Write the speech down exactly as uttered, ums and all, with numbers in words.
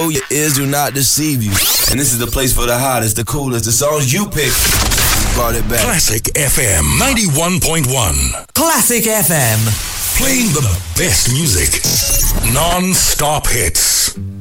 so your ears do not deceive you. And this is the place for the hottest, the coolest, the songs you pick. We brought it back. Classic F M ninety-one point one. Classic F M. Playing the best music. Non-stop hits.